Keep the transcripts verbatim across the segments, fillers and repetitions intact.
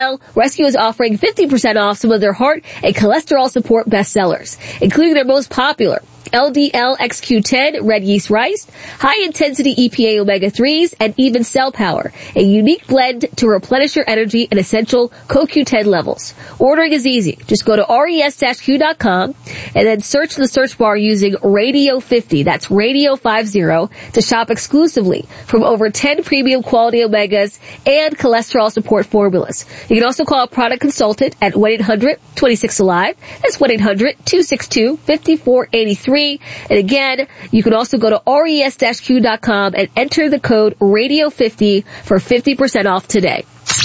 Meanwhile, Rescue is offering fifty percent off some of their heart and cholesterol support bestsellers, including their most popular L D L X Q ten red yeast rice, high-intensity E P A omega threes, and even Cell Power, a unique blend to replenish your energy and essential C O Q ten levels. Ordering is easy. Just go to res dash q dot com and then search the search bar using Radio fifty, that's Radio fifty, to shop exclusively from over ten premium quality omegas and cholesterol support formulas. You can also call a product consultant at one eight hundred twenty-six alive. That's one eight hundred two six two five four eight three. And again, you can also go to res dash q dot com and enter the code Radio fifty for fifty percent off today.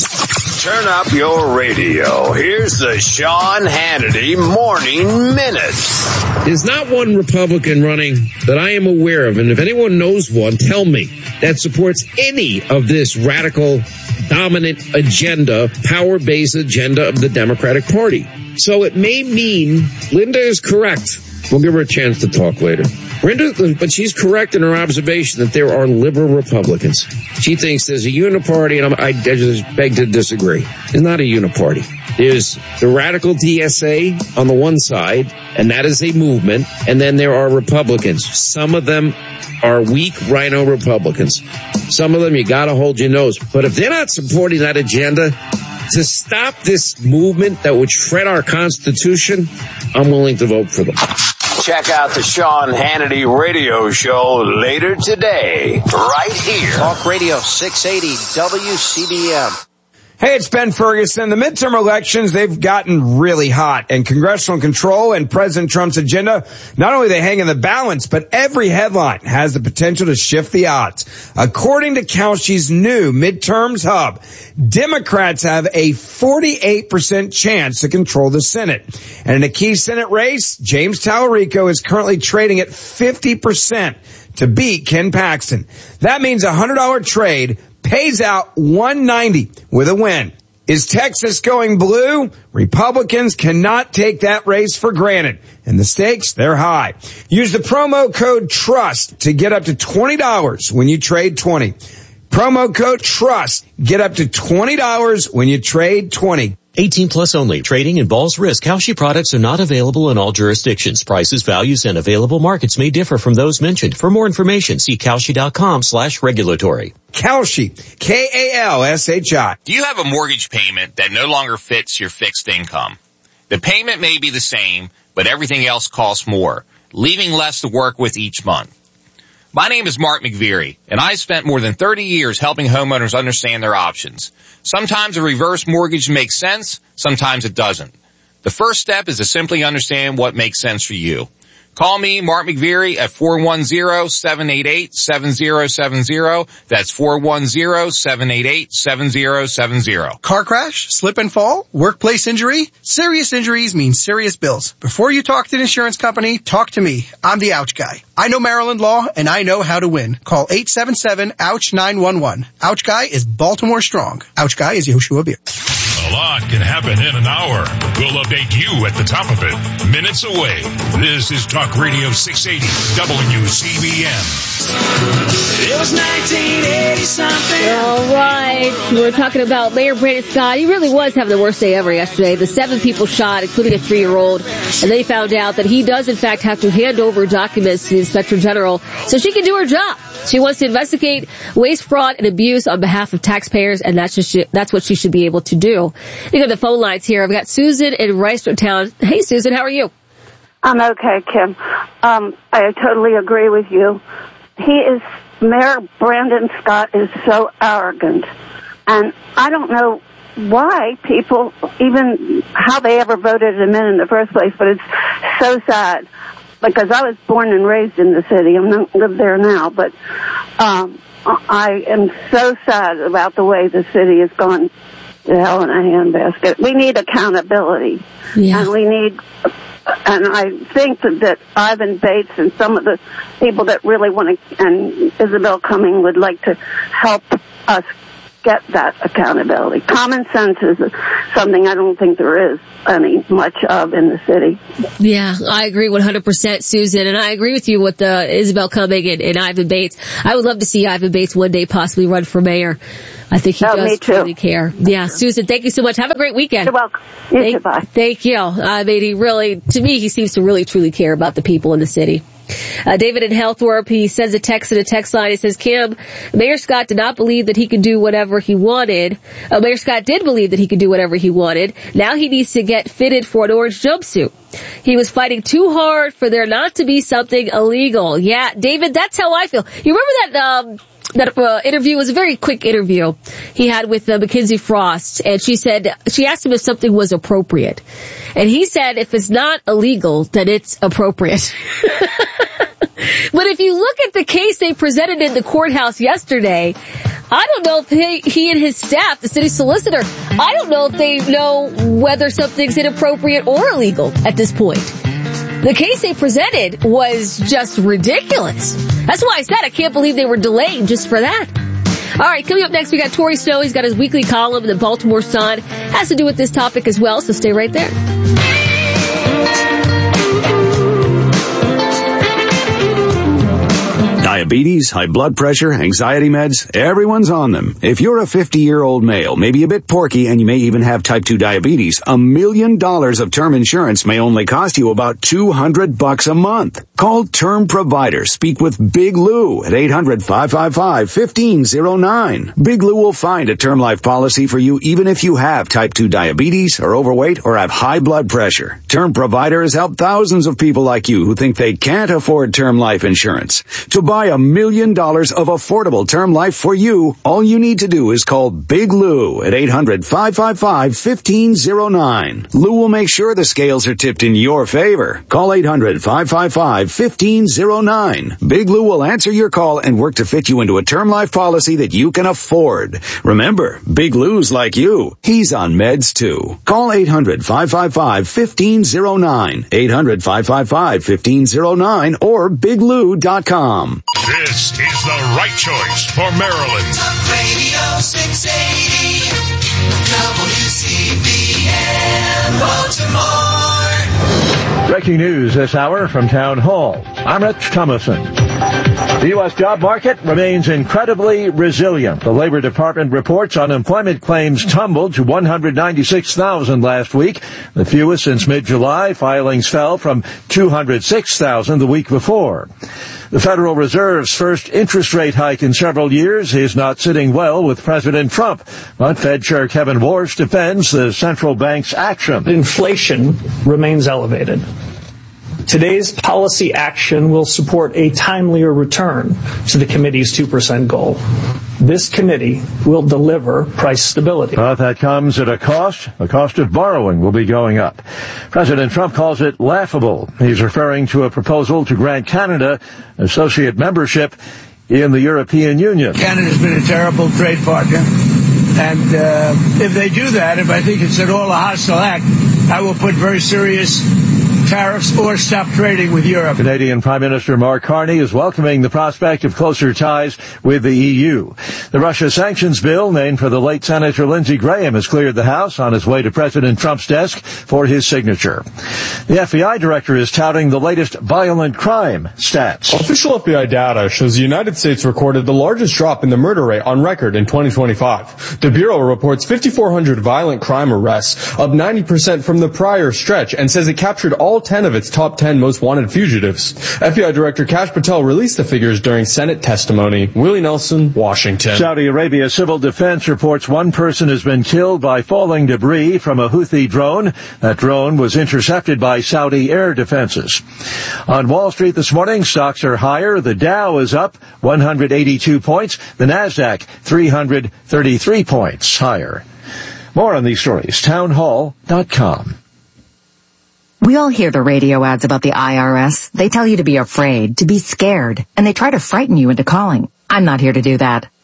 Turn up your radio. Here's the Sean Hannity Morning Minute. There's not one Republican running that I am aware of, and if anyone knows one, tell me, that supports any of this radical, dominant agenda, power-based agenda of the Democratic Party. So it may mean Linda is correct. We'll give her a chance to talk later. Linda, but she's correct in her observation that there are liberal Republicans. She thinks there's a uniparty, and I, I just beg to disagree. There's not a uniparty. There's the radical D S A on the one side, and that is a movement, and then there are Republicans. Some of them are weak rhino Republicans. Some of them, you gotta hold your nose. But if they're not supporting that agenda to stop this movement that would shred our Constitution, I'm willing to vote for them. Check out the Sean Hannity radio show later today, right here. Talk Radio six eighty W C B M. Hey, it's Ben Ferguson. The midterm elections, they've gotten really hot, and congressional control and President Trump's agenda, not only they hang in the balance, but every headline has the potential to shift the odds. According to Kalshi's new midterms hub, Democrats have a forty-eight percent chance to control the Senate. And in a key Senate race, James Tallarico is currently trading at fifty percent to beat Ken Paxton. That means a one hundred dollars trade pays out one hundred ninety dollars with a win. Is Texas going blue? Republicans cannot take that race for granted, and the stakes, they're high. Use the promo code TRUST to get up to twenty dollars when you trade twenty. Promo code TRUST. Get up to twenty dollars when you trade twenty. eighteen plus only. Trading involves risk. Kalshi products are not available in all jurisdictions. Prices, values, and available markets may differ from those mentioned. For more information, see Kalshi.com slash regulatory. Kalshi, K A L S H I. Do you have a mortgage payment that no longer fits your fixed income? The payment may be the same, but everything else costs more, leaving less to work with each month. My name is Mark McVeary, and I spent more than thirty years helping homeowners understand their options. Sometimes a reverse mortgage makes sense, sometimes it doesn't. The first step is to simply understand what makes sense for you. Call me, Mark McVeary, at four one zero, seven eight eight, seven zero seven zero. That's four one zero, seven eight eight, seven zero seven zero. Car crash, slip and fall, workplace injury. Serious injuries mean serious bills. Before you talk to an insurance company, talk to me. I'm the Ouch Guy. I know Maryland law, and I know how to win. Call eight seven seven, ouch nine one one. Ouch Guy is Baltimore strong. Ouch Guy is Yoshua Beer. A lot can happen in an hour. We'll update you at the top of it. Minutes away. This is Talk Radio six eighty W C B M. It was nineteen eighty something. All right. We were talking about Mayor Brandon Scott. He really was having the worst day ever yesterday. The seven people shot, including a three-year-old. And they found out that he does, in fact, have to hand over documents to the Inspector General so she can do her job. She wants to investigate waste, fraud, and abuse on behalf of taxpayers, and that's just that's what she should be able to do. You got the phone lines here. I've got Susan in Reisterstown. Hey, Susan, how are you? I'm okay, Kim. Um, I totally agree with you. He is, Mayor Brandon Scott is so arrogant, and I don't know why people, even how they ever voted him in in the first place, but it's so sad. Because I was born and raised in the city. I don't live there now, but um, I am so sad about the way the city has gone to hell in a handbasket. We need accountability, yeah. and we need, and I think that, that Ivan Bates and some of the people that really want to, and Isabel Cumming would like to help us get that accountability. Common sense is something I don't think there is any much of in the city. Yeah, I agree one hundred percent, Susan, and I agree with you with uh, Isabel Cumming and, and Ivan Bates. I would love to see Ivan Bates one day possibly run for mayor. I think he oh, does me too. really care. Yeah, Susan, thank you so much. Have a great weekend. You're welcome. You thank, too, bye. Thank you. I mean, he really, to me, he seems to really truly care about the people in the city. Uh, David in Healthwarp, he sends a text in a text line. He says, Kim, Mayor Scott did not believe that he could do whatever he wanted. Uh, Mayor Scott did believe that he could do whatever he wanted. Now he needs to get fitted for an orange jumpsuit. He was fighting too hard for there not to be something illegal. Yeah, David, that's how I feel. You remember that, um, that uh, interview? Was a very quick interview he had with uh, Mackenzie Frost, and she said, she asked him if something was appropriate. And he said, if it's not illegal, then it's appropriate. But if you look at the case they presented in the courthouse yesterday, I don't know if he, he and his staff, the city solicitor, I don't know if they know whether something's inappropriate or illegal at this point. The case they presented was just ridiculous. That's why I said I can't believe they were delayed just for that. All right, coming up next, we got Torrey Snow. He's got his weekly column in the Baltimore Sun. Has to do with this topic as well, so stay right there. Diabetes, high blood pressure, anxiety meds, everyone's on them. If you're a fifty-year-old male, maybe a bit porky, and you may even have type two diabetes, a million dollars of term insurance may only cost you about two hundred bucks a month. Call Term Provider. Speak with Big Lou at eight hundred, five five five, one five zero nine. Big Lou will find a term life policy for you even if you have type two diabetes, are overweight, or have high blood pressure. Term Provider has helped thousands of people like you who think they can't afford term life insurance. To buy a million dollars of affordable term life for you, all you need to do is call Big Lou at eight hundred, five five five, one five zero nine. Lou will make sure the scales are tipped in your favor. Call eight hundred, five five five, one five zero nine. Big Lou will answer your call and work to fit you into a term life policy that you can afford. Remember, Big Lou's like you. He's on meds too. Call eight hundred, five five five, one five zero nine. eight hundred, five five five, one five zero nine or big lou dot com. This is the right choice for Maryland. Talk Radio six eighty, W C B M Baltimore. Breaking news this hour from Town Hall. I'm Rich Thomason. The U S job market remains incredibly resilient. The Labor Department reports unemployment claims tumbled to one hundred ninety-six thousand last week, the fewest since mid-July. Filings fell from two hundred six thousand the week before. The Federal Reserve's first interest rate hike in several years is not sitting well with President Trump, but Fed Chair Kevin Warsh defends the central bank's action. Inflation remains elevated. Today's policy action will support a timelier return to the committee's two percent goal. This committee will deliver price stability. But that comes at a cost. The cost of borrowing will be going up. President Trump calls it laughable. He's referring to a proposal to grant Canada associate membership in the European Union. Canada's been a terrible trade partner. And uh, if they do that, if I think it's at all a hostile act, I will put very serious tariffs or stop trading with Europe. Canadian Prime Minister Mark Carney is welcoming the prospect of closer ties with the E U. The Russia sanctions bill, named for the late Senator Lindsey Graham, has cleared the House on its way to President Trump's desk for his signature. The F B I director is touting the latest violent crime stats. Official F B I data shows the United States recorded the largest drop in the murder rate on record in twenty twenty-five. The Bureau reports five thousand four hundred violent crime arrests, up ninety percent from the prior stretch, and says it captured all ten of its top ten most wanted fugitives. F B I Director Kash Patel released the figures during Senate testimony. Willie Nelson, Washington. Saudi Arabia Civil Defense reports one person has been killed by falling debris from a Houthi drone. That drone was intercepted by Saudi air defenses. On Wall Street this morning, stocks are higher. The Dow is up one hundred eighty-two points. The Nasdaq three hundred thirty-three points higher. More on these stories, town hall dot com. We all hear the radio ads about the I R S. They tell you to be afraid, to be scared, and they try to frighten you into calling. I'm not here to do that.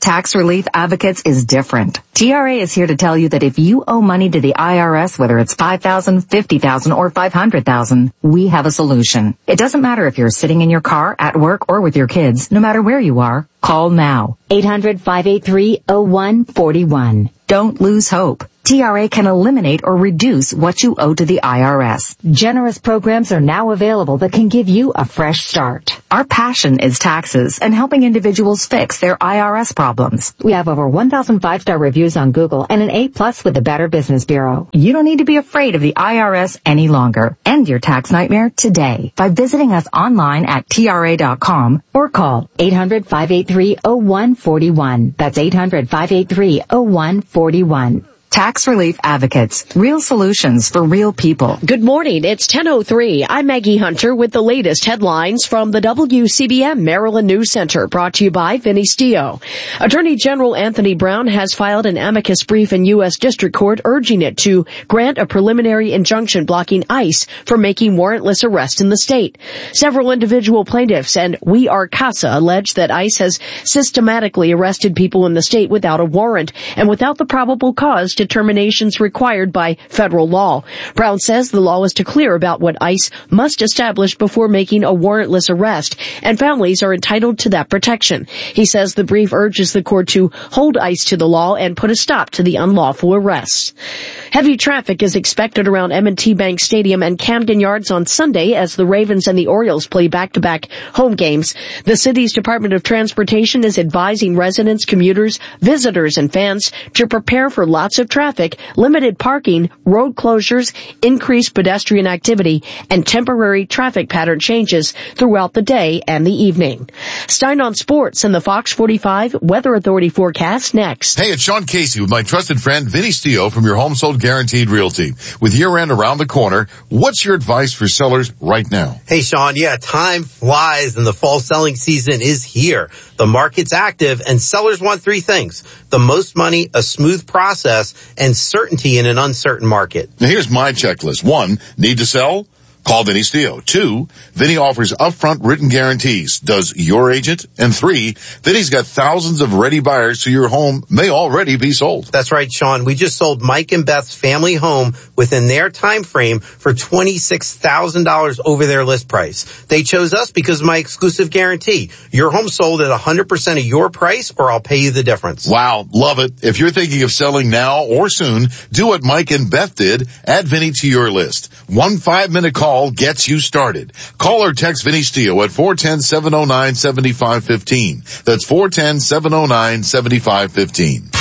Tax Relief Advocates is different. T R A is here to tell you that if you owe money to the I R S, whether it's five thousand dollars, fifty thousand dollars, or five hundred thousand dollars, we have a solution. It doesn't matter if you're sitting in your car, at work, or with your kids. No matter where you are, call now. eight hundred, five eight three, oh one four one. Don't lose hope. T R A can eliminate or reduce what you owe to the I R S. Generous programs are now available that can give you a fresh start. Our passion is taxes and helping individuals fix their I R S problems. We have over one thousand five-star reviews on Google and an A plus with the Better Business Bureau. You don't need to be afraid of the I R S any longer. End your tax nightmare today by visiting us online at T R A dot com or call eight hundred, five eight three, oh one four one. That's eight hundred, five eight three, oh one four one. Tax Relief Advocates. Real solutions for real people. Good morning. It's ten oh three. I'm Maggie Hunter with the latest headlines from the W C B M Maryland News Center, brought to you by Vinny Stio. Attorney General Anthony Brown has filed an amicus brief in U S District Court urging it to grant a preliminary injunction blocking ICE from making warrantless arrests in the state. Several individual plaintiffs and We Are CASA allege that ICE has systematically arrested people in the state without a warrant and without the probable cause determinations required by federal law. Brown says the law is too clear about what ICE must establish before making a warrantless arrest, and families are entitled to that protection. He says the brief urges the court to hold ICE to the law and put a stop to the unlawful arrests. Heavy traffic is expected around M and T Bank Stadium and Camden Yards on Sunday as the Ravens and the Orioles play back-to-back home games. The city's Department of Transportation is advising residents, commuters, visitors, and fans to prepare for lots of traffic, limited parking, road closures, increased pedestrian activity, and temporary traffic pattern changes throughout the day and the evening. Stein on Sports and the Fox forty-five Weather Authority forecast next. Hey, it's Sean Casey with my trusted friend Vinny Stio from your Home Sold Guaranteed Realty. With year-end around the corner, what's your advice for sellers right now? Hey, Sean, yeah, time flies and the fall selling season is here. The market's active and sellers want three things: the most money, a smooth process, and certainty in an uncertain market. Now here's my checklist. One, need to sell? Call Vinny Stio. Two, Vinny offers upfront written guarantees. Does your agent? And three, Vinny's got thousands of ready buyers, so your home may already be sold. That's right, Sean. We just sold Mike and Beth's family home within their time frame for twenty-six thousand dollars over their list price. They chose us because of my exclusive guarantee. Your home sold at one hundred percent of your price, or I'll pay you the difference. Wow, love it. If you're thinking of selling now or soon, do what Mike and Beth did. Add Vinny to your list. One five-minute call gets you started. Call or text Vinny Stio at four one zero, seven oh nine, seven five one five. That's four one zero, seven oh nine, seven five one five.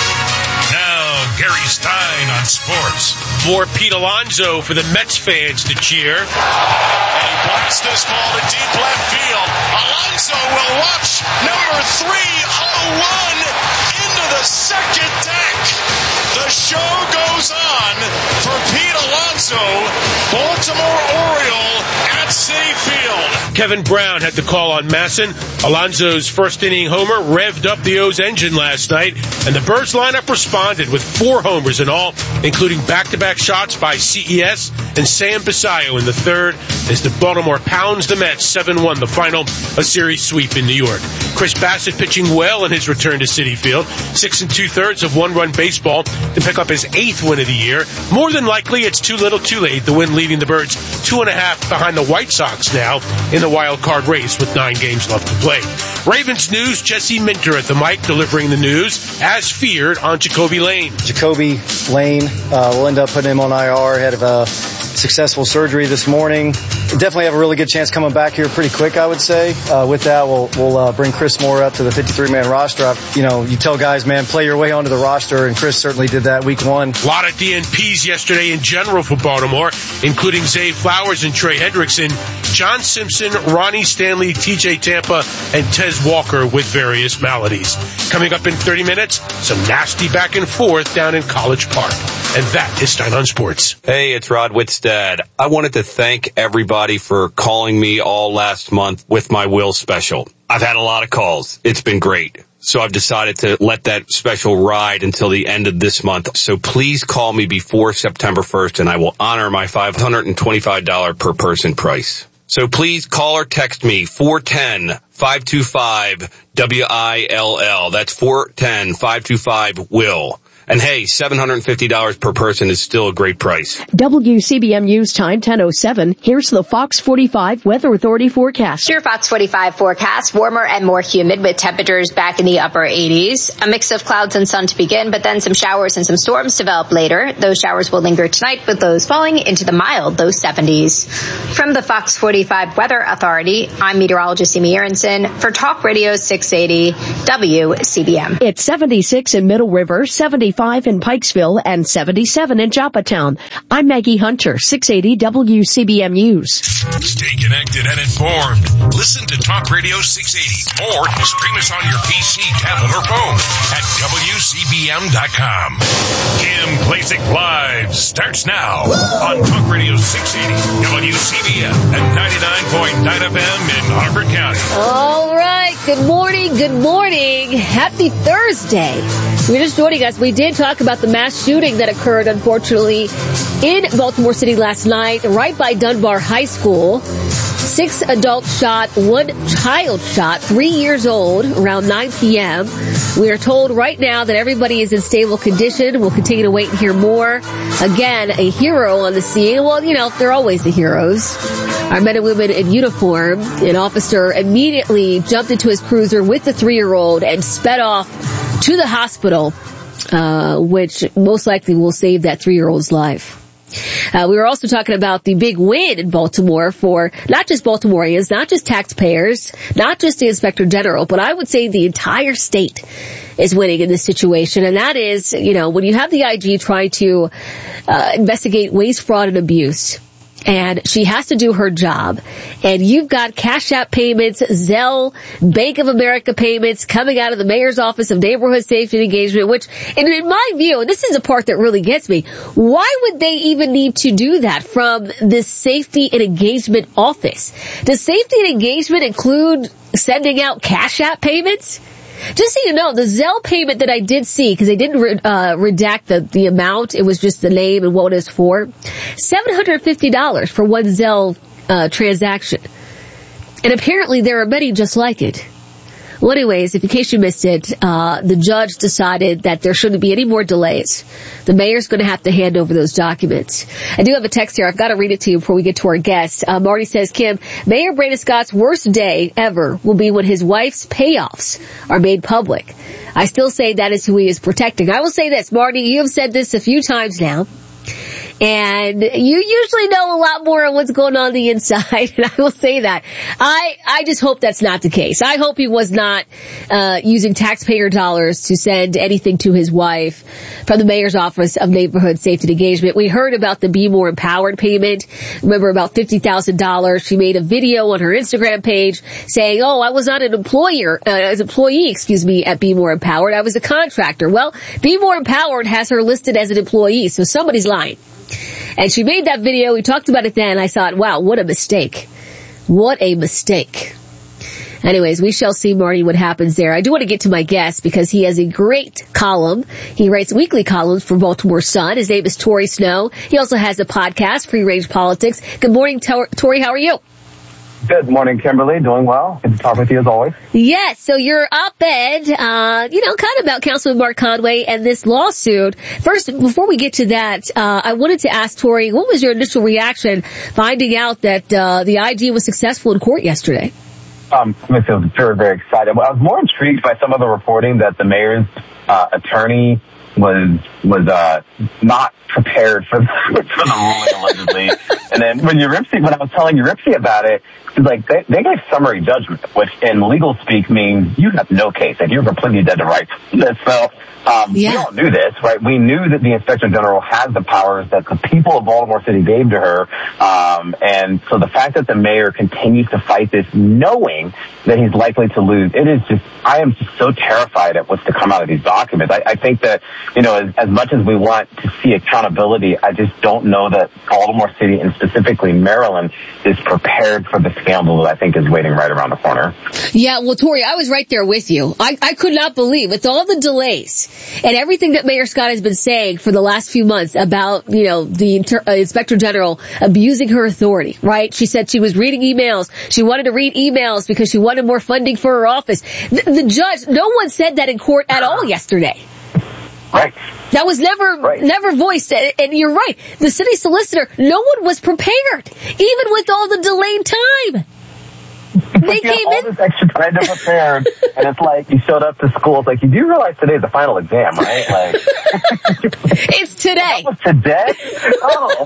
Now, Gary Stein on sports. For Pete Alonso for the Mets fans to cheer. And he blasts this ball to deep left field. Alonso will watch number three oh one into the second deck. The show goes on for Pete Alonso, Baltimore Oriole at Citi Field. Kevin Brown had the call on Masson. Alonso's first inning homer revved up the O's engine last night, and the Birds lineup responded with four homers in all, including back-to-back shots by C E S and Sam Basayo in the third, as the Baltimore pounds the Mets seven one, the final, a series sweep in New York. Chris Bassett pitching well in his return to Citi Field, six and two-thirds of one-run baseball to pick up his eighth win of the year. More than likely, it's too little too late, the win leaving the Birds two and a half behind the White Sox now in the wild card race with nine games left to play. Ravens news, Jesse Minter at the mic delivering the news, as feared, on Jacoby Lane. Jacoby Lane, uh, we'll end up putting him on I R ahead of a successful surgery this morning. We'll definitely have a really good chance coming back here pretty quick, I would say. Uh, with that, we'll, we'll uh, bring Chris Moore up to the fifty-three man roster. I, you know, you tell guys, man, play your way onto the roster, and Chris certainly did that week one. A lot of D N Ps yesterday in general for Baltimore, including Zay Flowers and Trey Hendrickson, John Simpson, Ronnie Stanley, T J Tampa, and Tez Walker with various maladies. Coming up in thirty minutes, some nasty back and forth down in College Park. And that is Stein on Sports. Hey, it's Rod Whitstad. I wanted to thank everybody for calling me all last month with my will special. I've had a lot of calls. It's been great. So I've decided to let that special ride until the end of this month. So please call me before September first, and I will honor my five hundred twenty-five dollars per person price. So please call or text me, four one zero, five two five, W I L L. That's four one zero, five two five, W I L L. And hey, seven hundred fifty dollars per person is still a great price. W C B M News time, ten oh seven. Here's the Fox forty-five Weather Authority forecast. Your Fox forty-five forecast, warmer and more humid with temperatures back in the upper eighties. A mix of clouds and sun to begin, but then some showers and some storms develop later. Those showers will linger tonight with lows falling into the mild low seventies. From the Fox forty-five Weather Authority, I'm meteorologist Amy Aronson for Talk Radio six eighty W C B M. It's seventy-six in Middle River, seventy-five in Pikesville, and seventy-seven in Joppatown. I'm Maggie Hunter, six eighty W C B M News. Stay connected and informed. Listen to Talk Radio six eighty or stream us on your P C, tablet, or phone at W C B M dot com. Kim Klacik Live starts now on Talk Radio six eighty W C B M and ninety-nine point nine F M in Harford County. All right. Good morning. Good morning. Happy Thursday. We're just joining us. We did talk about the mass shooting that occurred, unfortunately, in Baltimore City last night, right by Dunbar High School. Six adults shot, one child shot, three years old, around nine p.m. We are told right now that everybody is in stable condition. We'll continue to wait and hear more. Again, a hero on the scene. Well, you know, they're always the heroes. Our men and women in uniform. An officer immediately jumped into his cruiser with the three-year-old and sped off to the hospital, uh, which most likely will save that three-year-old's life. Uh, we were also talking about the big win in Baltimore for not just Baltimoreans, not just taxpayers, not just the Inspector General, but I would say the entire state is winning in this situation. And that is, you know, when you have the I G trying to uh, investigate waste, fraud, and abuse, and she has to do her job, and you've got Cash App payments, Zelle, Bank of America payments coming out of the mayor's office of neighborhood safety and engagement, which, and in my view, and this is the part that really gets me, why would they even need to do that from this safety and engagement office? Does safety and engagement include sending out Cash App payments? Just so you know, the Zelle payment that I did see, because they didn't re- uh, redact the, the amount, it was just the name and what it was for, seven hundred fifty dollars for one Zelle uh, transaction. And apparently there are many just like it. Well, anyways, if in case you missed it, uh, the judge decided that there shouldn't be any more delays. The mayor's going to have to hand over those documents. I do have a text here. I've got to read it to you before we get to our guest. Uh, Marty says, Kim, Mayor Brandon Scott's worst day ever will be when his wife's payoffs are made public. I still say that is who he is protecting. I will say this, Marty, you have said this a few times now. And you usually know a lot more on what's going on the inside, and I will say that. I, I just hope that's not the case. I hope he was not, uh, using taxpayer dollars to send anything to his wife from the mayor's office of neighborhood safety and engagement. We heard about the Be More Empowered payment. Remember, about fifty thousand dollars. She made a video on her Instagram page saying, oh, I was not an employer, uh, as employee, excuse me, at Be More Empowered. I was a contractor. Well, Be More Empowered has her listed as an employee, so somebody's lying. And she made that video. We talked about it then. I thought, wow, what a mistake. What a mistake. Anyways, we shall see, Marty, what happens there. I do want to get to my guest because he has a great column. He writes weekly columns for Baltimore Sun. His name is Tori Snow. He also has a podcast, Free Range Politics. Good morning, Tor- Tori. How are you? Good morning, Kimberly. Doing well. Good to talk with you as always. Yes, so your op-ed, uh, you know, kind of about Councilman Mark Conway and this lawsuit. First, before we get to that, uh, I wanted to ask Tori, what was your initial reaction finding out that uh, the I G was successful in court yesterday? Um, I feel very, very excited. Well, I was more intrigued by some of the reporting that the mayor's uh, attorney was was uh not prepared for the, for the ruling allegedly. And then when Uripsy, when I was telling Uripsy about it, it's like they, they gave summary judgment, which in legal speak means you have no case and you're completely dead to rights. So um, yeah. we all knew this, right? We knew that the Inspector General had the powers that the people of Baltimore City gave to her. Um, and so the fact that the mayor continues to fight this, knowing that he's likely to lose, it is just, I am just so terrified at what's to come out of these documents. I, I think that, you know, as, as much as we want to see accountability, I just don't know that Baltimore City and specifically Maryland is prepared for the scandal that I think is waiting right around the corner. Yeah, well, Tori, I was right there with you. I, I could not believe, with all the delays and everything that Mayor Scott has been saying for the last few months about, you know, the Inter- uh, Inspector General abusing her authority, right? She said she was reading emails. She wanted to read emails because she wanted more funding for her office. The, the judge, no one said that in court at all yesterday. Right. That was never, right. never voiced. And, and you're right. The city solicitor, no one was prepared, even with all the delayed time. They you came all in. This extra time to prepared, and it's like you showed up to school. It's like, you do realize today's the final exam, right? Like, it's today. Today? Oh.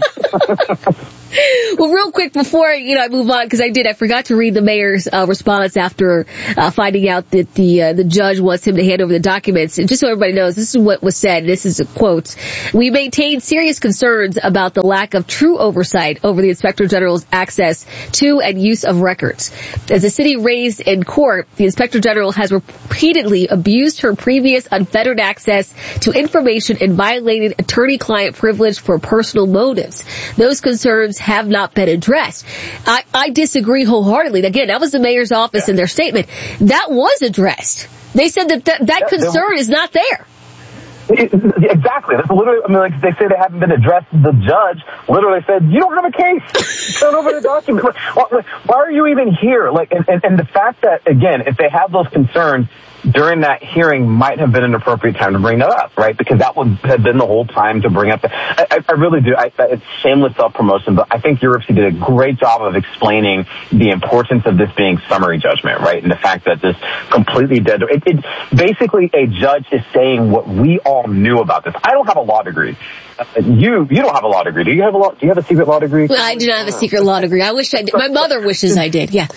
Well, real quick before, you know, I move on, because I did, I forgot to read the mayor's uh, response after uh, finding out that the uh, the judge wants him to hand over the documents. And just so everybody knows, this is what was said. This is a quote. We maintain serious concerns about the lack of true oversight over the Inspector General's access to and use of records. As the city raised in court, the Inspector General has repeatedly abused her previous unfettered access to information and violated attorney-client privilege for personal motives. Those concerns have not been addressed. I, I disagree wholeheartedly. Again, that was the mayor's office in their statement. That was addressed. They said that th- that yeah, concern is not there. It, exactly. That's literally, I mean, like they say they haven't been addressed. The judge literally said, "You don't have a case. Turn over the document." Why, why are you even here? Like, and, and, and the fact that, again, if they have those concerns during that hearing, might have been an appropriate time to bring that up, right? Because that would have been the whole time to bring up. The, I, I really do. I, it's shameless self-promotion, but I think Europsy did a great job of explaining the importance of this being summary judgment, right? And the fact that this completely dead. It, it basically a judge is saying what we all knew about this. I don't have a law degree. Uh, you you don't have a law degree. Do you have a law? Do you have a secret law degree? Well, I do not have a secret law degree. I wish I did. My mother wishes I did. Yeah.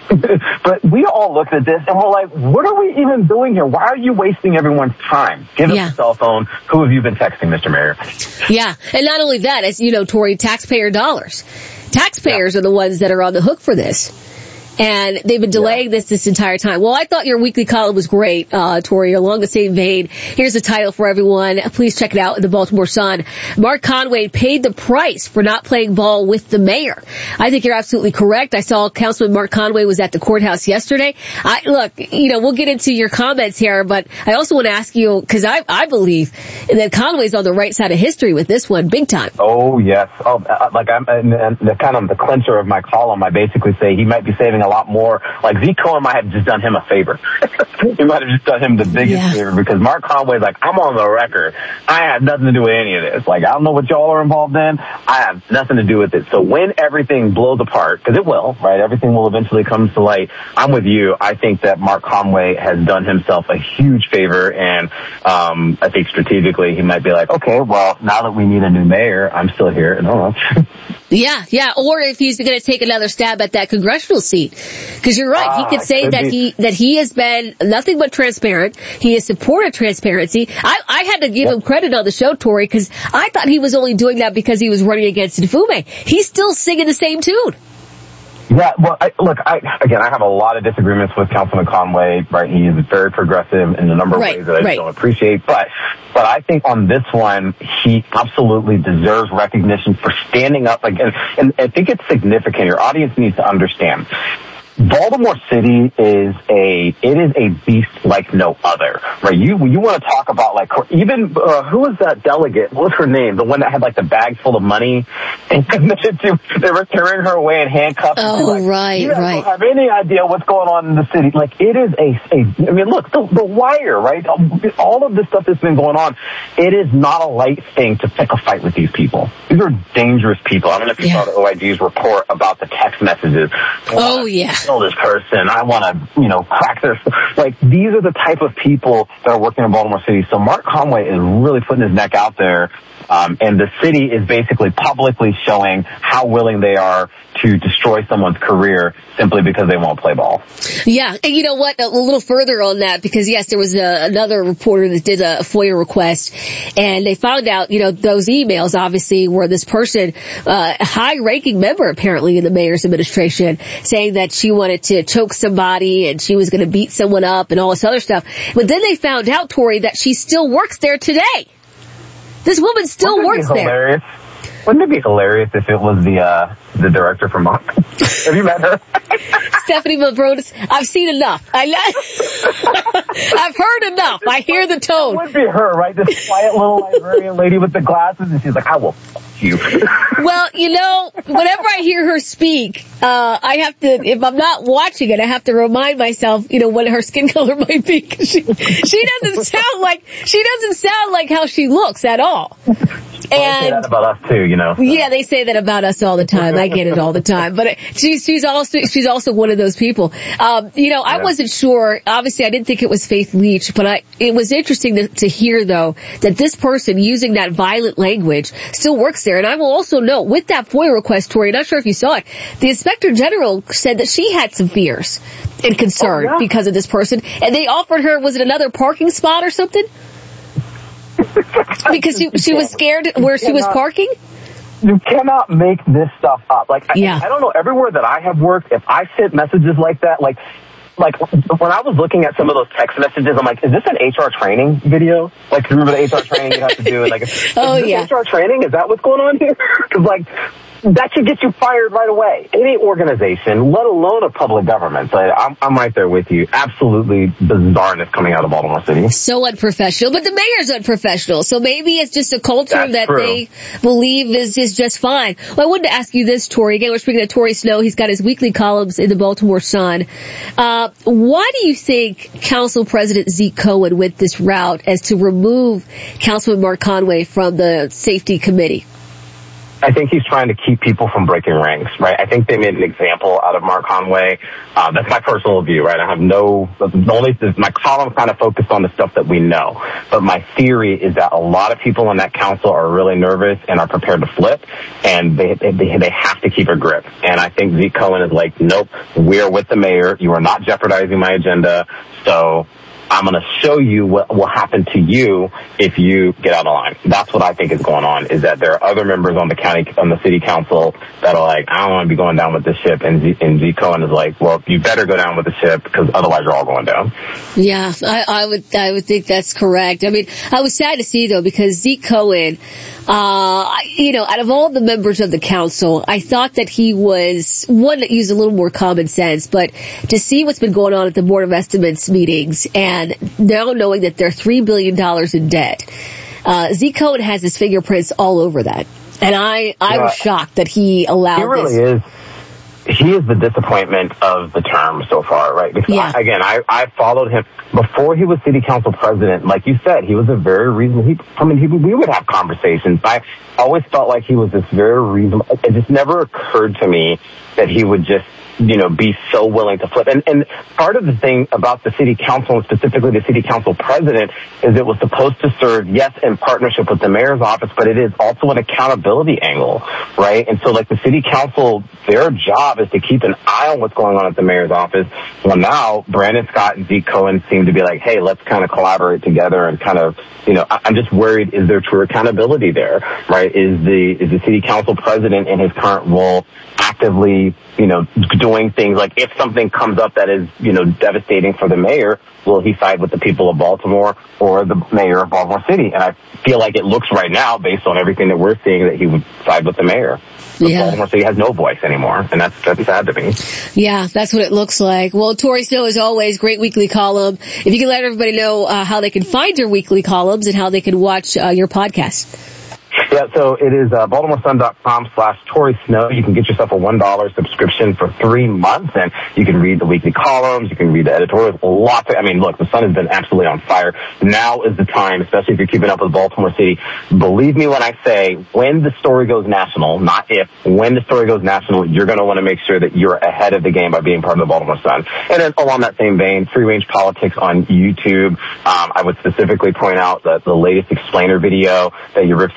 But we all looked at this and we're like, what are we even doing here? Why are you wasting everyone's time? Give us yeah. a cell phone. Who have you been texting, Mister Mayor? Yeah. And not only that, as you know, Tori, taxpayer dollars. Taxpayers yeah. are the ones that are on the hook for this. And they've been delaying yeah. this this entire time. Well, I thought your weekly column was great, uh, Tori, along the same vein. Here's the title for everyone. Please check it out in the Baltimore Sun. Mark Conway paid the price for not playing ball with the mayor. I think you're absolutely correct. I saw Councilman Mark Conway was at the courthouse yesterday. I, look, you know, we'll get into your comments here, but I also want to ask you, cause I, I believe that Conway's on the right side of history with this one, big time. Oh, yes. Oh, like I'm, and, and the kind of the clincher of my column, I basically say he might be saving a lot more. Like Zeke Cohen might have just done him a favor. He might have just done him the biggest yeah. favor because Mark Conway's like, I'm on the record. I have nothing to do with any of this. Like, I don't know what y'all are involved in. I have nothing to do with it. So when everything blows apart, because it will, right? Everything will eventually come to light. I'm with you. I think that Mark Conway has done himself a huge favor, and um I think strategically he might be like, okay, well, now that we need a new mayor, I'm still here. And oh, Yeah, yeah. Or if he's going to take another stab at that congressional seat. Because you're right. He could say could that be. he, that he has been nothing but transparent. He has supported transparency. I, I had to give yep. him credit on the show, Tori, because I thought he was only doing that because he was running against Nfume. He's still singing the same tune. Yeah, well, I, look, I, again, I have a lot of disagreements with Councilman Conway, right? He is very progressive in a number of right, ways that I right. don't appreciate, but, but I think on this one, he absolutely deserves recognition for standing up, like, and, and I think it's significant. Your audience needs to understand. Baltimore City is a, it is a beast like no other, right? You, you want to talk about like, even, uh, who was that delegate? What was her name? The one that had like the bags full of money and committed to, they were carrying her away in handcuffs. Oh, like, right, you guys right. don't have any idea what's going on in the city. Like, it is a, a I mean, look, the, the Wire, right? All of this stuff that's been going on, it is not a light thing to pick a fight with these people. These are dangerous people. I don't know if you yeah. saw the O I G's report about the text messages. Oh, yeah. Kill this person. I want to, you know, crack their, like, these are the type of people that are working in Baltimore City. So Mark Conway is really putting his neck out there. Um, and the city is basically publicly showing how willing they are to destroy someone's career simply because they won't play ball. Yeah. And you know what? A little further on that, because yes, there was a, another reporter that did a FOIA request, and they found out, you know, those emails obviously were this person, uh, a high ranking member apparently in the mayor's administration, saying that she wanted to choke somebody and she was going to beat someone up and all this other stuff. But then they found out, Tori, that she still works there today. This woman still Wouldn't it works be there. hilarious? Wouldn't it be hilarious if it was the uh, the director from Monk? Have you met her? Stephanie Malbronis. I've seen enough. I, I've heard enough. I hear the tone. It would be her, right? This quiet little librarian lady with the glasses, and she's like, I will fuck you. Well, you know, whenever I hear her speak, uh, I have to, if I'm not watching it, I have to remind myself, you know, what her skin color might be. 'Cause she, she doesn't sound like, she doesn't sound like how she looks at all. Well, they say that about us too, you know. So. Yeah, they say that about us all the time. I get it all the time. But she's, she's also, she's also one of those people. Um, you know, I Yeah. wasn't sure. Obviously, I didn't think it was Faith Leach, but I, it was interesting to, to hear though, that this person using that violent language still works there. And I will also note, with that FOIA request, Tori, not sure if you saw it, the Inspector General said that she had some fears and concern Oh, yeah. because of this person. And they offered her, was it another parking spot or something? Because she, she was scared where she was parking? You cannot make this stuff up. Like, I, Yeah. I don't know, everywhere that I have worked, if I sent messages like that, like, like when I was looking at some of those text messages, I'm like, is this an H R training video? Like, remember the H R training you have to do? Like, is Oh, this yeah. H R training? Is that what's going on here? Because, like, that should get you fired right away. Any organization, let alone a public government. So I'm, I'm right there with you. Absolutely bizarreness coming out of Baltimore City. So unprofessional, but the mayor's unprofessional. So maybe it's just a culture That's that true. they believe is, is just fine. Well, I wanted to ask you this, Tori. Again, we're speaking of Tori Snow. He's got his weekly columns in the Baltimore Sun. Uh, why do you think Council President Zeke Cohen went this route as to remove Councilman Mark Conway from the safety committee? I think he's trying to keep people from breaking ranks, right? I think they made an example out of Mark Conway. Uh, that's my personal view, right? I have no, the only, my column kind of focused on the stuff that we know. But my theory is that a lot of people in that council are really nervous and are prepared to flip, and they, they, they have to keep a grip. And I think Zeke Cohen is like, nope, we're with the mayor. You are not jeopardizing my agenda. So I'm going to show you what will happen to you if you get out of line. That's what I think is going on, is that there are other members on the county, on the city council that are like, I don't want to be going down with this ship. And Z, and Zeke Cohen is like, well, you better go down with the ship because otherwise you're all going down. Yeah, I, I would, I would think that's correct. I mean, I was sad to see though, because Zeke Cohen, uh, you know, out of all the members of the council, I thought that he was one that used a little more common sense, but to see what's been going on at the Board of Estimates meetings and now knowing that they're three billion dollars in debt, uh, Zeke Cohen has his fingerprints all over that. And I, I Yeah. was shocked that he allowed He really this. is. He is the disappointment of the term so far, right? Because Yeah. I, again, I, I followed him before he was city council president. Like you said, he was a very reasonable. He, I mean, he, we would have conversations. I always felt like he was this very reasonable. It just never occurred to me that he would just, you know, be so willing to flip. And, and part of the thing about the city council, and specifically the city council president, is it was supposed to serve, yes, in partnership with the mayor's office, but it is also an accountability angle, right? And so, like, the city council, their job is to keep an eye on what's going on at the mayor's office. Well, now, Brandon Scott and Zeke Cohen seem to be like, hey, let's kind of collaborate together and kind of, you know, I, I'm just worried, is there true accountability there, right? Is the, is the city council president in his current role actively, you know, doing things like if something comes up that is, you know, devastating for the mayor, will he side with the people of Baltimore or the mayor of Baltimore City? And I feel like it looks right now, based on everything that we're seeing, that he would side with the mayor. But Yeah. Baltimore City has no voice anymore, and that's, that's sad to me. Yeah, that's what it looks like. Well, Tori Snow, as always, great weekly column. If you can let everybody know uh, how they can find your weekly columns and how they can watch uh, your podcast. Yeah, so it is uh, baltimoresun.com slash Tori Snow. You can get yourself a one dollar subscription for three months, and you can read the weekly columns, you can read the editorials, lots of, I mean, look, the Sun has been absolutely on fire. Now is the time, especially if you're keeping up with Baltimore City. Believe me when I say, when the story goes national, not if, when the story goes national, you're going to want to make sure that you're ahead of the game by being part of the Baltimore Sun. And then along that same vein, Free Range Politics on YouTube. Um, I would specifically point out that the latest explainer video that Euripsy did about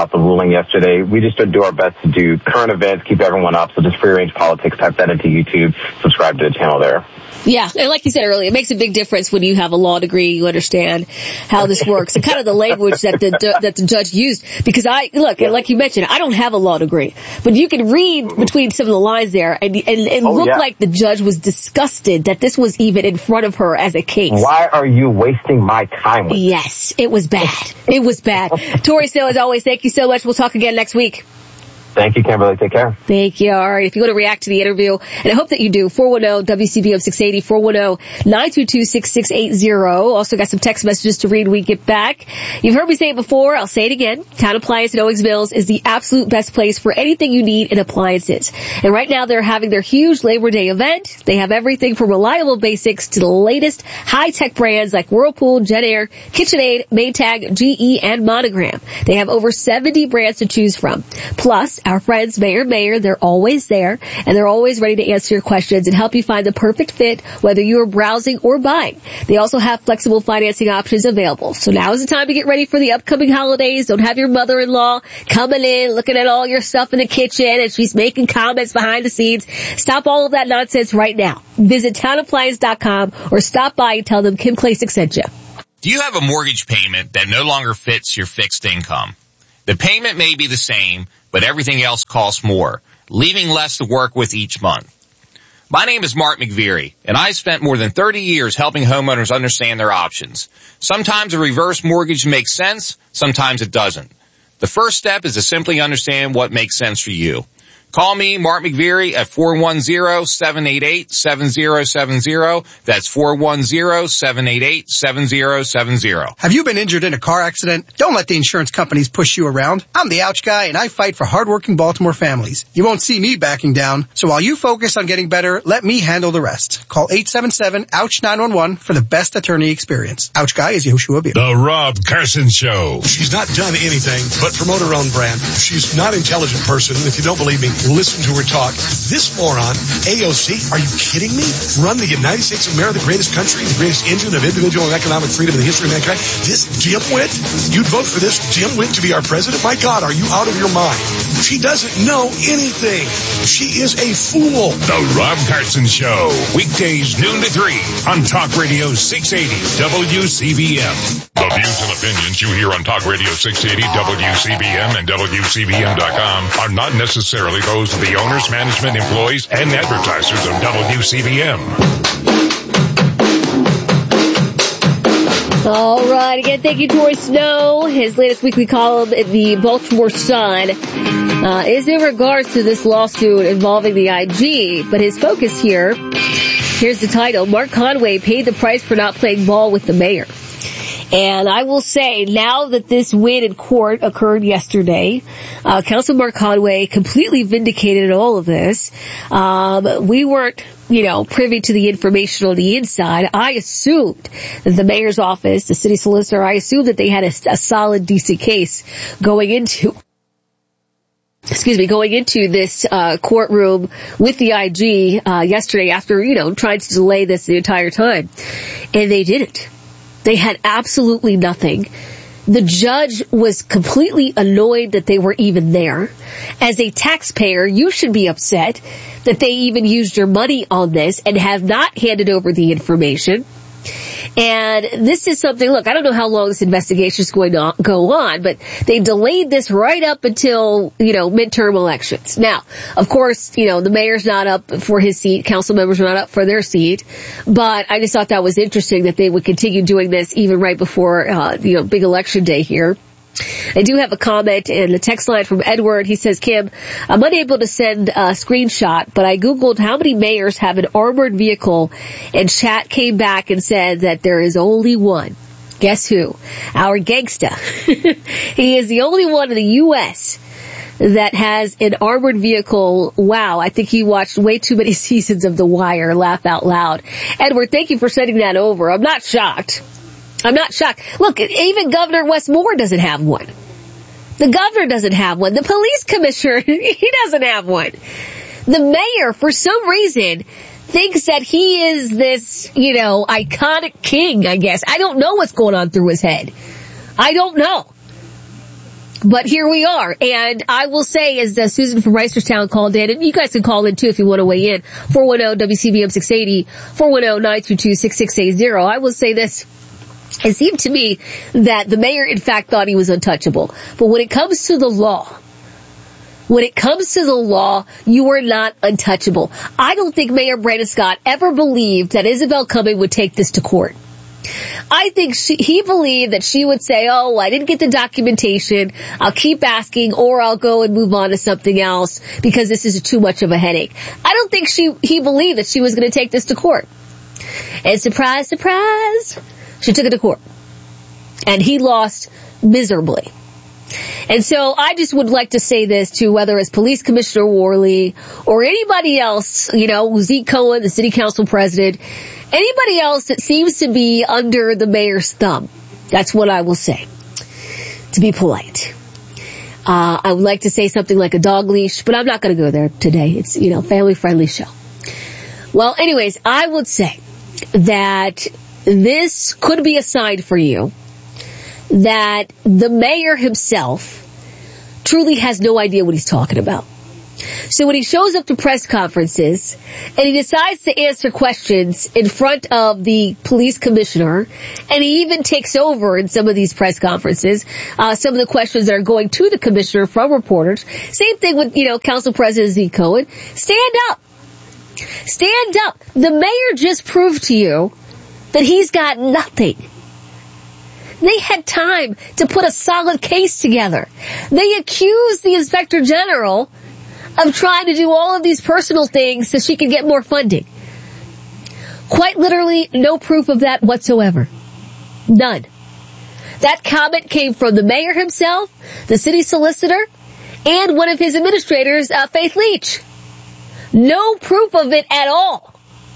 about the ruling yesterday. We just do our best to do current events, keep everyone up. So just Free Range Politics, type that into YouTube, subscribe to the channel there. Yeah, and like you said earlier, it makes a big difference when you have a law degree, you understand how this works, and kind of the language that the that the judge used. Because I, look, yeah. like you mentioned, I don't have a law degree, but you can read between some of the lines there, and and it oh, looked yeah. like the judge was disgusted that this was even in front of her as a case. Why are you wasting my time with Yes, it was bad. It was bad. Tori Snow, as always, thank you so much. We'll talk again next week. Thank you, Kimberly. Take care. Thank you. All right. If you want to react to the interview, and I hope that you do, four one zero W C B M six eighty, four one zero nine two two six six eight zero. Also got some text messages to read when we get back. You've heard me say it before. I'll say it again. Town Appliance in Owings Mills is the absolute best place for anything you need in appliances. And right now they're having their huge Labor Day event. They have everything from reliable basics to the latest high-tech brands like Whirlpool, JetAir, KitchenAid, Maytag, G E, and Monogram. They have over seventy brands to choose from. Plus, our friends, Mayor Mayor, they're always there, and they're always ready to answer your questions and help you find the perfect fit, whether you are browsing or buying. They also have flexible financing options available. So now is the time to get ready for the upcoming holidays. Don't have your mother-in-law coming in, looking at all your stuff in the kitchen, and she's making comments behind the scenes. Stop all of that nonsense right now. Visit town appliance dot com or stop by and tell them Kim Klacik sent you. Do you have a mortgage payment that no longer fits your fixed income? The payment may be the same, but everything else costs more, leaving less to work with each month. My name is Mark McVeary, and I've spent more than thirty years helping homeowners understand their options. Sometimes a reverse mortgage makes sense, sometimes it doesn't. The first step is to simply understand what makes sense for you. Call me, Mark McVeary, at four one zero, seven eight eight, seven zero seven zero. That's four one zero, seven eight eight, seven zero seven zero. Have you been injured in a car accident? Don't let the insurance companies push you around. I'm the Ouch Guy, and I fight for hardworking Baltimore families. You won't see me backing down, so while you focus on getting better, let me handle the rest. Call eight seven seven, ouch nine one one for the best attorney experience. Ouch Guy is Yoshua Beer. The Rob Carson Show. She's not done anything but promote her own brand. She's not an intelligent person. If you don't believe me, listen to her talk. This moron, A O C, are you kidding me? Run the United States of America, the greatest country, the greatest engine of individual and economic freedom in the history of mankind. This dimwit, you'd vote for this dimwit to be our president? My God, are you out of your mind? She doesn't know anything. She is a fool. The Rob Carson Show, weekdays noon to three on Talk Radio six eighty W C B M. The views and opinions you hear on Talk Radio six eighty W C B M and W C B M dot com are not necessarily those of the owners, management, employees, and advertisers of W C B M. All right. Again, thank you, Tori Snow. His latest weekly column in the Baltimore Sun uh, is in regards to this lawsuit involving the I G, but his focus here, here's the title, Mark Conway paid the price for not playing ball with the mayor. And I will say, now that this win in court occurred yesterday, uh, Councilman Mark Conway completely vindicated all of this. Um, we weren't, you know, privy to the information on the inside. I assumed that the mayor's office, the city solicitor, I assumed that they had a, a solid, decent case going into excuse me, going into this, uh, courtroom with the I G, uh, yesterday after, you know, trying to delay this the entire time. And they didn't. They had absolutely nothing. The judge was completely annoyed that they were even there. As a taxpayer, you should be upset that they even used your money on this and have not handed over the information. And this is something, look, I don't know how long this investigation is going to go on, but they delayed this right up until, you know, midterm elections. Now, of course, you know, the mayor's not up for his seat, council members are not up for their seat, but I just thought that was interesting that they would continue doing this even right before, uh, you know, big election day here. I do have a comment in the text line from Edward. He says, Kim, I'm unable to send a screenshot, but I Googled how many mayors have an armored vehicle, and chat came back and said that there is only one. Guess who? Our gangsta. He is the only one in the U S that has an armored vehicle. Wow, I think he watched way too many seasons of The Wire. Laugh out loud. Edward, thank you for sending that over. I'm not shocked. I'm not shocked. Look, even Governor Wes Moore doesn't have one. The governor doesn't have one. The police commissioner, he doesn't have one. The mayor, for some reason, thinks that he is this, you know, iconic king, I guess. I don't know what's going on through his head. I don't know. But here we are. And I will say, as uh, Susan from Reisterstown called in, and you guys can call in too if you want to weigh in, four one zero W C V M six eighty, four one zero nine two two six six eight zero. I will say this. It seemed to me that the mayor, in fact, thought he was untouchable. But when it comes to the law, when it comes to the law, you are not untouchable. I don't think Mayor Brandon Scott ever believed that Isabel Cumming would take this to court. I think she, he believed that she would say, oh, I didn't get the documentation, I'll keep asking, or I'll go and move on to something else because this is too much of a headache. I don't think she he believed that she was going to take this to court. And surprise, surprise, she took it to court. And he lost miserably. And so I just would like to say this to whether it's Police Commissioner Worley or anybody else, you know, Zeke Cohen, the city council president, anybody else that seems to be under the mayor's thumb. That's what I will say, to be polite. Uh, I would like to say something like a dog leash, but I'm not going to go there today. It's, you know, family-friendly show. Well, anyways, I would say that this could be a sign for you that the mayor himself truly has no idea what he's talking about. So when he shows up to press conferences and he decides to answer questions in front of the police commissioner, and he even takes over in some of these press conferences, uh, some of the questions that are going to the commissioner from reporters. Same thing with, you know, Council President Zeke Cohen. Stand up. Stand up. The mayor just proved to you that he's got nothing. They had time to put a solid case together. They accused the Inspector General of trying to do all of these personal things so she could get more funding. Quite literally, no proof of that whatsoever. None. That comment came from the mayor himself, the city solicitor, and one of his administrators, uh, Faith Leach. No proof of it at all.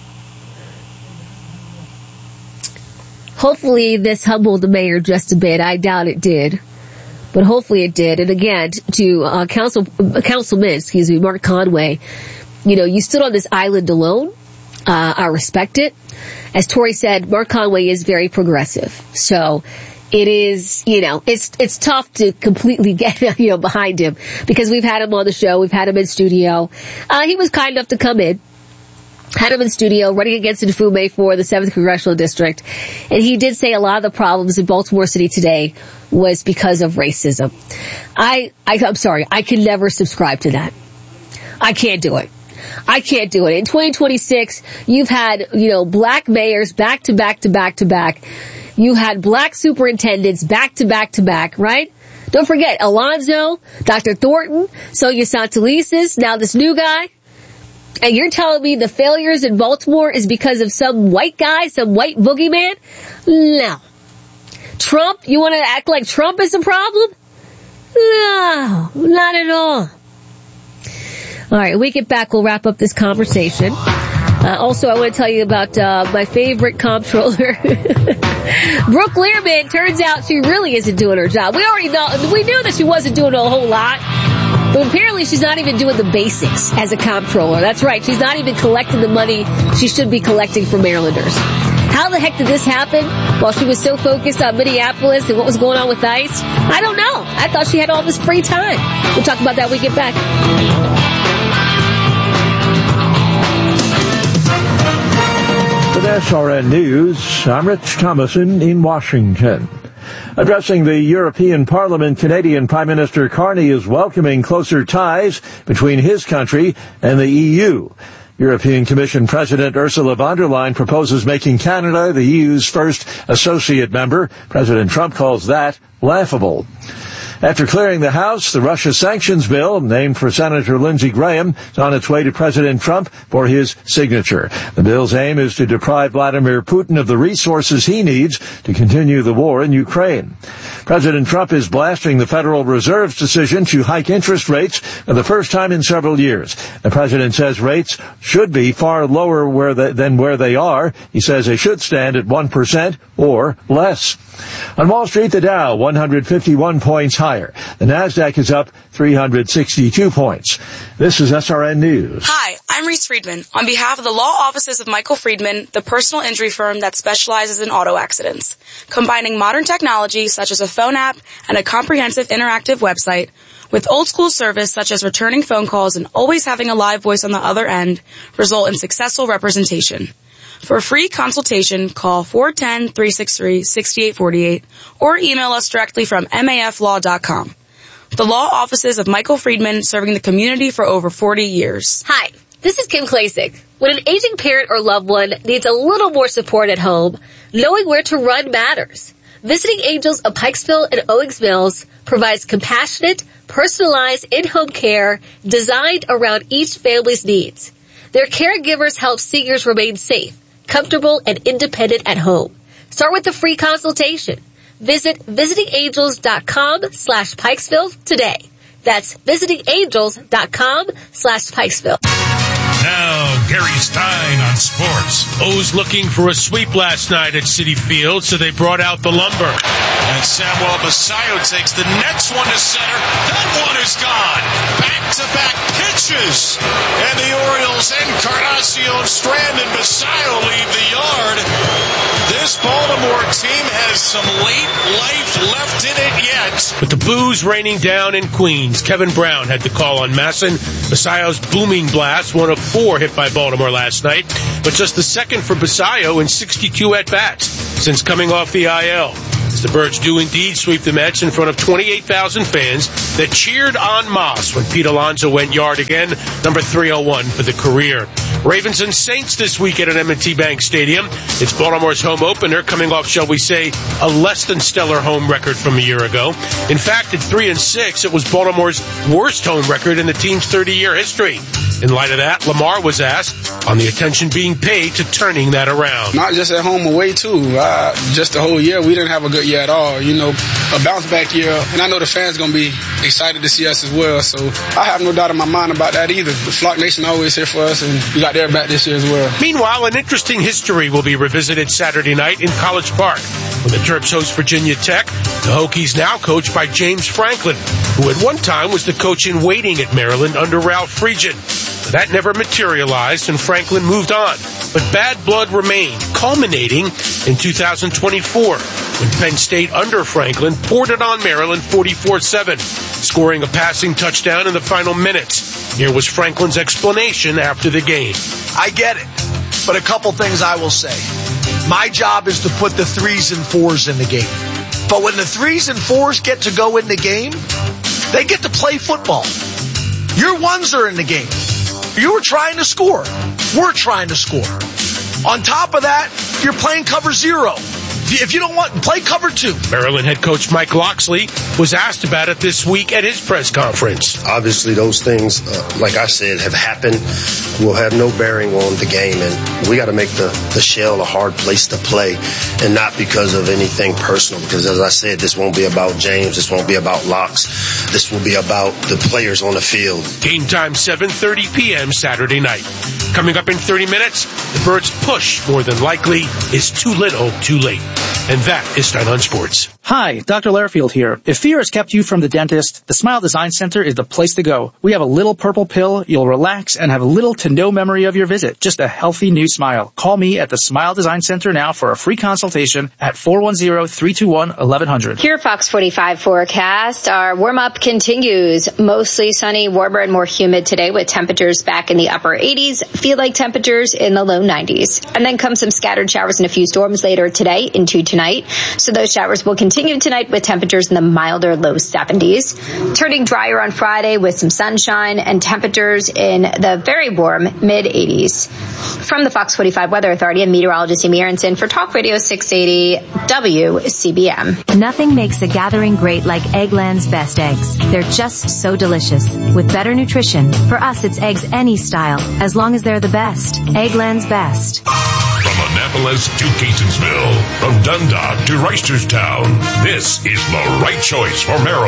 Hopefully this humbled the mayor just a bit. I doubt it did. But hopefully it did. And again, to uh, council, uh, councilman, excuse me, Mark Conway, you know, you stood on this island alone. Uh, I respect it. As Tori said, Mark Conway is very progressive. So it is, you know, it's, it's tough to completely get, you know, behind him because we've had him on the show. We've had him in studio. Uh, he was kind enough to come in. Had him in studio running against Nfume for the seventh Congressional District. And he did say a lot of the problems in Baltimore City today was because of racism. I, I, I'm sorry, I can never subscribe to that. I can't do it. I can't do it. In twenty twenty-six, you've had, you know, black mayors back to back to back to back. You had black superintendents back to back to back, right? Don't forget, Alonzo, Doctor Thornton, Sonia Santelises, now this new guy. And you're telling me the failures in Baltimore is because of some white guy, some white boogeyman? No. Trump, you want to act like Trump is the problem? No, not at all. All right, when we get back, we'll wrap up this conversation. Uh, also, I want to tell you about uh, my favorite comptroller, Brooke Learman. Turns out she really isn't doing her job. We already know, we knew that she wasn't doing a whole lot. But apparently she's not even doing the basics as a comptroller. That's right. She's not even collecting the money she should be collecting from Marylanders. How the heck did this happen while she was so focused on Minneapolis and what was going on with ICE? I don't know. I thought she had all this free time. We'll talk about that when we get back. With S R N News, I'm Rich Thomason in Washington. Addressing the European Parliament, Canadian Prime Minister Carney is welcoming closer ties between his country and the E U. European Commission President Ursula von der Leyen proposes making Canada the E U's first associate member. President Trump calls that laughable. After clearing the House, the Russia sanctions bill, named for Senator Lindsey Graham, is on its way to President Trump for his signature. The bill's aim is to deprive Vladimir Putin of the resources he needs to continue the war in Ukraine. President Trump is blasting the Federal Reserve's decision to hike interest rates for the first time in several years. The president says rates should be far lower where they, than where they are. He says they should stand at one percent or less. On Wall Street, the Dow, one hundred fifty-one points higher. The Nasdaq is up three hundred sixty-two points. This is S R N News. Hi, I'm I'm Reese Friedman. On behalf of the law offices of Michael Friedman, the personal injury firm that specializes in auto accidents, combining modern technology such as a phone app and a comprehensive interactive website with old school service such as returning phone calls and always having a live voice on the other end, result in successful representation. For a free consultation, call four one zero, three six three, six eight four eight or email us directly from M A F law dot com. The law offices of Michael Friedman, serving the community for over forty years. Hi, this is Kim Klasick. When an aging parent or loved one needs a little more support at home, knowing where to run matters. Visiting Angels of Pikesville and Owings Mills provides compassionate, personalized in-home care designed around each family's needs. Their caregivers help seniors remain safe, comfortable, and independent at home. Start with a free consultation. Visit visiting angels dot com slash Pikesville today. That's visiting angels dot com slash Pikesville. Now, Gary Stein on sports. O's looking for a sweep last night at Citi Field, so they brought out the lumber. And Samuel Basayo takes the next one to center. That one is gone. Back-to-back pitches. And the Orioles, Encarnacion, Strand, and Basayo leave the yard. This Baltimore team has some late life left in it yet. With the Blues raining down in Queens, Kevin Brown had the call on Masson. Basayo's booming blast, one of four hit by Baltimore last night, but just the second for Basayo in sixty-two at-bats since coming off the I L. As the Birds do indeed sweep the Mets in front of twenty-eight thousand fans that cheered en masse when Pete Alonso went yard again, number three oh one for the career. Ravens and Saints this weekend at M and T Bank Stadium. It's Baltimore's home opener, coming off, shall we say, a less than stellar home record from a year ago. In fact, at three and six, it was Baltimore's worst home record in the team's thirty-year history. In light of that, Lamar was asked on the attention being paid to turning that around. Not just at home, away too. Uh, just the whole year, we didn't have a good year at all. You know, a bounce back year, and I know the fans going to be excited to see us as well. So I have no doubt in my mind about that either. The Flock Nation always here for us, and we got their back this year as well. Meanwhile, an interesting history will be revisited Saturday night in College Park when the Terps host Virginia Tech. The Hokies now coached by James Franklin, who at one time was the coach in waiting at Maryland under Ralph Friedgen. That never materialized, and Franklin moved on. But bad blood remained, culminating in two thousand twenty-four, when Penn State under Franklin poured it on Maryland forty-four seven, scoring a passing touchdown in the final minutes. Here was Franklin's explanation after the game. I get it, but a couple things I will say. My job is to put the threes and fours in the game. But when the threes and fours get to go in the game, they get to play football. Your ones are in the game. You were trying to score. We're trying to score. On top of that, you're playing cover zero. If you don't want, play cover two. Maryland head coach Mike Locksley was asked about it this week at his press conference. Obviously, those things, uh, like I said, have happened, will have no bearing on the game. And we got to make the, the shell a hard place to play, and not because of anything personal. Because as I said, this won't be about James. This won't be about Locks. This will be about the players on the field. Game time, seven thirty p.m. Saturday night. Coming up in thirty minutes, the Birds' push, more than likely, is too little, too late. And that is Stein on Sports. Hi, Doctor Lairfield here. If fear has kept you from the dentist, the Smile Design Center is the place to go. We have a little purple pill, you'll relax and have little to no memory of your visit. Just a healthy new smile. Call me at the Smile Design Center now for a free consultation at four one zero, three two one, eleven hundred. Here, Fox forty-five forecast. Our warm-up continues. Mostly sunny, warmer and more humid today with temperatures back in the upper eighties. Feel like temperatures in the low nineties. And then come some scattered showers and a few storms later today into tonight. So those showers will continue tonight with temperatures in the milder low seventies. Turning drier on Friday with some sunshine and temperatures in the very warm mid eighties. From the Fox forty-five Weather Authority, I'm meteorologist Amy Aronson for Talk Radio six eighty W C B M. Nothing makes a gathering great like Eggland's Best Eggs. They're just so delicious. With better nutrition, for us it's eggs any style, as long as they're the best. Eggland's Best. From Annapolis to Catonsville, from Dundalk to Reisterstown, this is the right choice for Maryland.